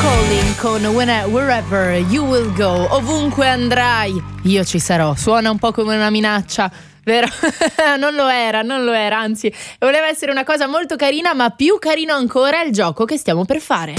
Calling con Wherever You Will Go. Ovunque andrai, io ci sarò. Suona un po' come una minaccia, vero? Non lo era, anzi, voleva essere una cosa molto carina, ma più carino ancora è il gioco che stiamo per fare.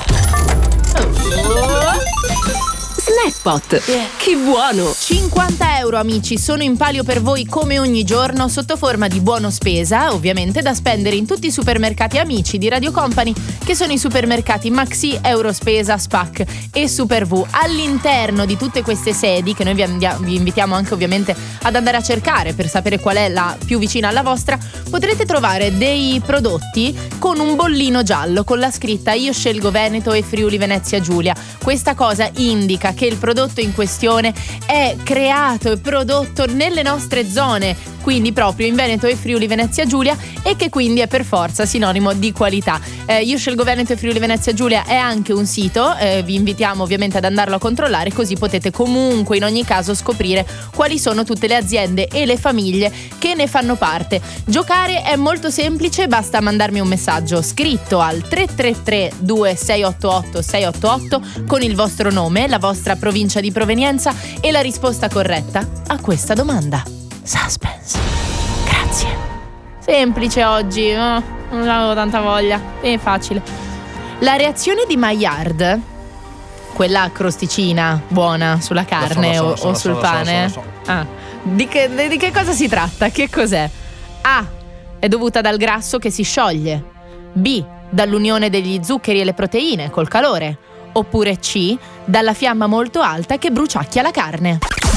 Snackpot, che buono! 50 euro, amici, sono in palio per voi come ogni giorno, sotto forma di buono spesa, ovviamente da spendere in tutti i supermercati amici di Radio Company, che sono i supermercati Maxi, Eurospesa, Spac e Super V. All'interno di tutte queste sedi, che noi vi invitiamo anche ovviamente ad andare a cercare per sapere qual è la più vicina alla vostra, potrete trovare dei prodotti con un bollino giallo con la scritta "Io scelgo Veneto e Friuli Venezia Giulia". Questa cosa indica che il prodotto in questione è creato e prodotto nelle nostre zone, quindi proprio in Veneto e Friuli Venezia Giulia, e che quindi è per forza sinonimo di qualità. Io scelgo Veneto e Friuli Venezia Giulia è anche un sito, vi invitiamo ovviamente ad andarlo a controllare, così potete comunque in ogni caso scoprire quali sono tutte le aziende e le famiglie che ne fanno parte. Giocare è molto semplice, basta mandarmi un messaggio scritto al 333 2688 688 con il vostro nome, la vostra provincia di provenienza e la risposta corretta a questa domanda. Suspense. Grazie. Semplice oggi, non avevo tanta voglia. È facile. La reazione di Maillard, quella crosticina buona sulla carne o sul pane. Di che cosa si tratta? Che cos'è? A. È dovuta dal grasso che si scioglie. B. Dall'unione degli zuccheri e le proteine col calore. Oppure C. Dalla fiamma molto alta che bruciacchia la carne.